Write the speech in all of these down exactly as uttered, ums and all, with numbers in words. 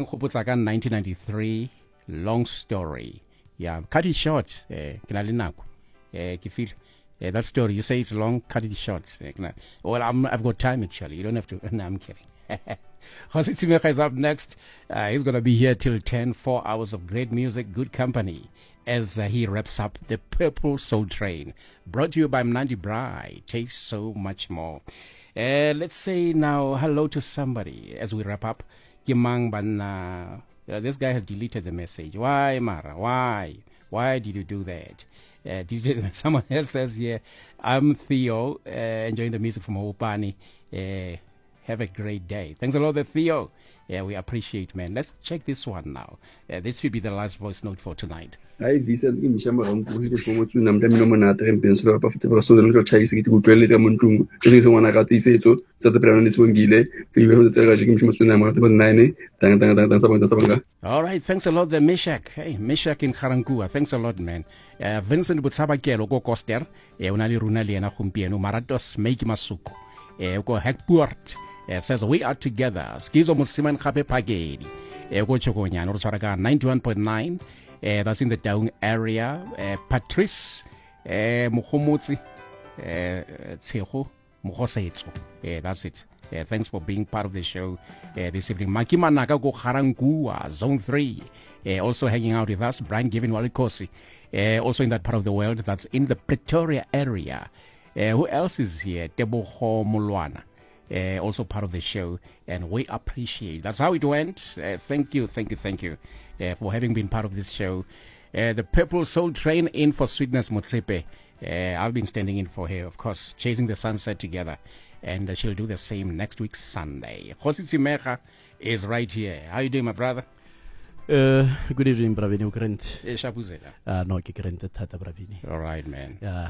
nkgopotsa ka nineteen ninety-three, long story. Yeah, cut it short. Eh, ke na le nako. Eh, ke feel eh, that story. You say it's long, cut it short. Eh, ke na- well, I'm, I've got time actually. You don't have to. No, I'm kidding. Jose Tsimecha is up next. Uh, he's gonna be here till ten. Four hours of great music, good company, as uh, he wraps up the Purple Soul Train. Brought to you by Mnandi Brai. Tastes so much more. Uh, let's say now hello to somebody as we wrap up. Kimang Bana. Uh, this guy has deleted the message. Why, Mara? Why? Why did you do that? Uh, did you, someone else says here, I'm Theo, uh, enjoying the music from Opani. Uh, have a great day. Thanks a lot, Theo. Yeah, we appreciate, man. Let's check this one now. Uh, this should be the last voice note for tonight. Ai visa ke mishama ga mpuhi le fomo tsuna mda mino monate re mpenselo ba fetse ba so le go chaise ke go twele ka montung ke se ngwana ga tisetso tsa te prana le swengile ke ile go tsela ga ke mishama tsuna mo te ba nine tang tang tang sa banga sa banga. All right, thanks a lot, the Meshach. Hey, Meshach in Karankua. Thanks a lot, man. Uh, Vincent Butsabakelo go Koster. E una le runa le na gompieno Marados make masuku. E go Hekport. Uh, says we are together. Skizo Musiman Hape Pagedi. Uh, go Chokonyano Saraga ninety-one point nine. Uh, that's in the down area. Uh, Patrice uh, Muhomutsi Tseho Muhosetsu. Uh, that's it. Uh, thanks for being part of the show uh, this evening. Makima Nagago Harangua, Zone three. Uh, also hanging out with us, Brian Givin Walikosi. Uh, also in that part of the world, that's in the Pretoria area. Uh, who else is here? Teboho Mulwana. Uh, also part of the show, and we appreciate. That's how it went. Uh, thank you, thank you, thank you uh, for having been part of this show. Uh, the Purple Soul Train in for Sweetness Motsepe. Uh, I've been standing in for her, of course, chasing the sunset together, and uh, she'll do the same next week Sunday. Jose Tsimecha is right here. How you doing, my brother? Uh, good evening, Bravini. Ukrent. Eh, Shapuzela. Uh, no, kikrent tata Bravini. All right, man. Yeah.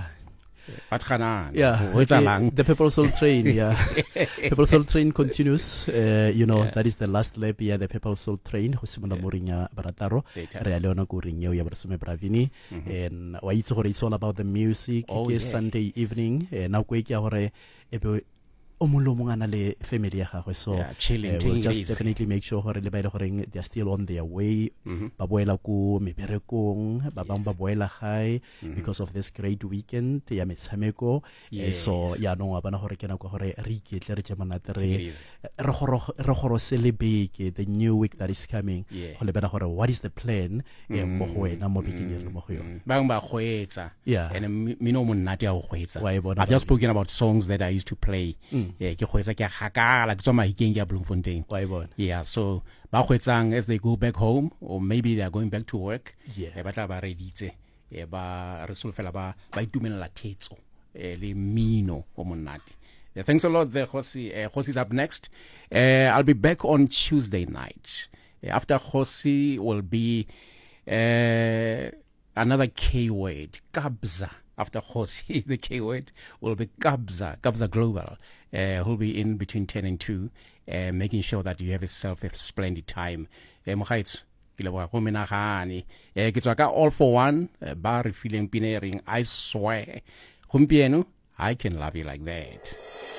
Yeah, the, the Purple Soul Train, yeah. Purple Soul Train continues. Uh, you know, yeah. That is the last lap, yeah, the Purple Soul Train. Hosimana Morinya Barataro, Realeona Gurinyo Yabrasume Bravini, and it's all about the music. Oh, yeah. Sunday evening, and now Quake Ebe Omulomungana le family so yeah, chilling, uh, we'll just easy. Definitely make sure they are still on their way. Babuela ku meberekong babang babuela hai because of this great weekend ya metsameko. So ya no abana hore kena ko hore re iketle re tshemana tere re goro celebrate the new week that is coming. Hole bana hore what is the plan mo go wena mo beginning mo go yona bang ba goetsa. Yeah, and mino monate a go goetsa. I've just spoken about songs that I used to play. Yeah, ke goetsa ke hakala ke tsoma ikeng ya Bloemfontein. Yeah, so ba goetsang as they go back home or maybe they are going back to work. Yeah, ba tla ba reditse e ba re solfela ba ba itumelela thetso le mino o monate. Thanks a lot there, Jose. Uh, Jose's up next. Uh, I'll be back on Tuesday night. Uh, after Jose will be uh, another K word, Kabza. After Jose, the K word will be Kabza, Kabza Global. Uh, who'll be in between ten and two, uh, making sure that you have yourself a splendid time. Mohaits, all for one, bar feeling pinering, I swear. I can love you like that.